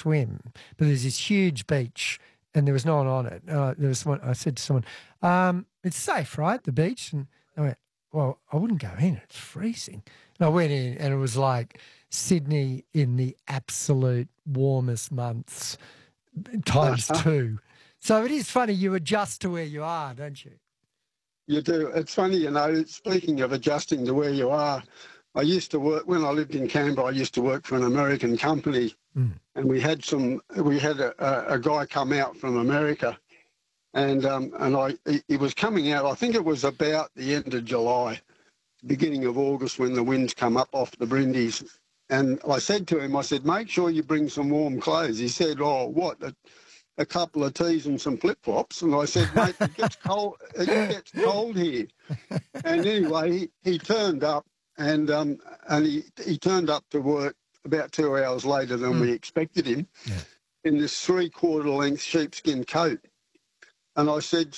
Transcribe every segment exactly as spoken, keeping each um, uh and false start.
swim, but there's this huge beach and there was no one on it. Uh, there was someone, I said to someone, um, it's safe, right, the beach? And they went, well, I wouldn't go in. It's freezing. And I went in and it was like Sydney in the absolute warmest months times Uh-huh. two. So it is funny, you adjust to where you are, don't you? You do. It's funny, you know, speaking of adjusting to where you are, I used to work, when I lived in Canberra, I used to work for an American company Mm. and we had some, we had a, a, a guy come out from America and um, and I he, he was coming out, I think it was about the end of July, beginning of August when the winds come up off the Brindis. And I said to him, I said, make sure you bring some warm clothes. He said, oh, what, a, a couple of tees and some flip-flops? And I said, mate, it gets cold, it gets cold here. And anyway, he, he turned up and um, and he, he turned up to work about two hours later than mm. we expected him yeah. in this three-quarter length sheepskin coat. And I said...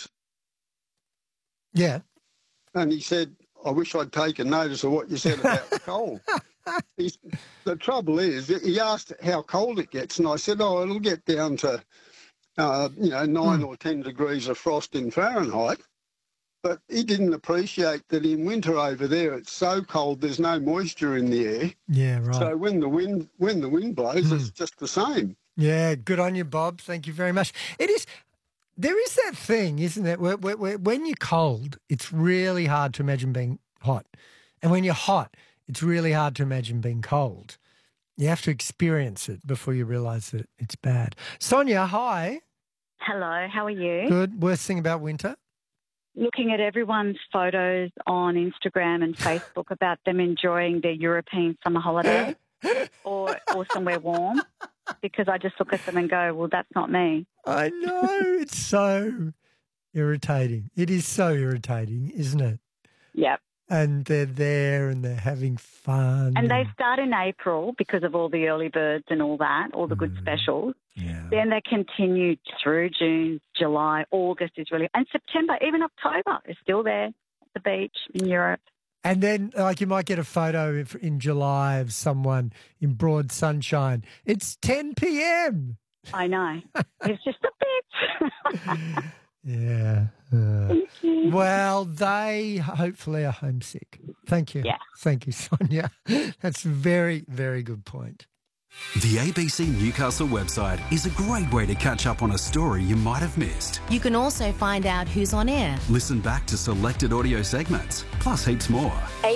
Yeah. And he said, I wish I'd taken notice of what you said about the cold. He's, the trouble is, he asked how cold it gets, and I said, oh, it'll get down to, uh, you know, nine mm. or ten degrees of frost in Fahrenheit. But he didn't appreciate that in winter over there, it's so cold, there's no moisture in the air. Yeah, right. So when the wind when the wind blows, mm. it's just the same. Yeah, good on you, Bob. Thank you very much. It is. There is that thing, isn't it, where, where, where when you're cold, it's really hard to imagine being hot. And when you're hot, it's really hard to imagine being cold. You have to experience it before you realise that it's bad. Sonia, hi. Hello, how are you? Good. Worst thing about winter? Looking at everyone's photos on Instagram and Facebook about them enjoying their European summer holiday or, or somewhere warm, because I just look at them and go, well, that's not me. I know. It's so irritating. It is so irritating, isn't it? Yep. And they're there and they're having fun. And they start in April because of all the early birds and all that, all the mm. good specials. Yeah. Then they continue through June, July, August is really, and September, even October is still there at the beach in Europe. And then, like, you might get a photo if, in July of someone in broad sunshine. It's ten p.m. I know. It's just a bit. Yeah. Uh, Thank you. Well, they hopefully are homesick. Thank you. Yeah. Thank you, Sonia. That's a very, very good point. The A B C Newcastle website is a great way to catch up on a story you might have missed. You can also find out who's on air. Listen back to selected audio segments, plus heaps more.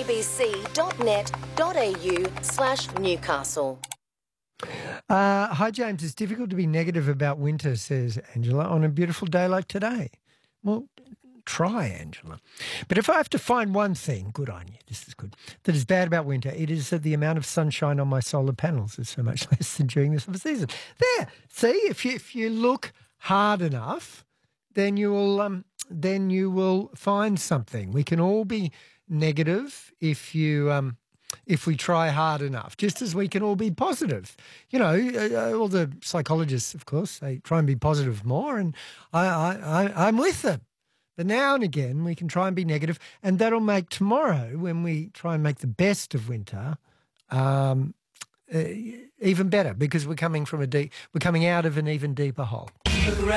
abc.net.au slash Newcastle. Uh, hi, James. It's difficult to be negative about winter, says Angela, on a beautiful day like today. Well, try, Angela. But if I have to find one thing, good on you, this is good, that is bad about winter, it is that the amount of sunshine on my solar panels is so much less than during the summer season. There, see, if you if you look hard enough, then you will um, then you will find something. We can all be negative if you um, if we try hard enough, just as we can all be positive. You know, uh, all the psychologists, of course, they try and be positive more, and I, I, I I'm with them. But now and again, we can try and be negative, and that'll make tomorrow, when we try and make the best of winter, um, uh, even better, because we're coming from a deep, we're coming out of an even deeper hole.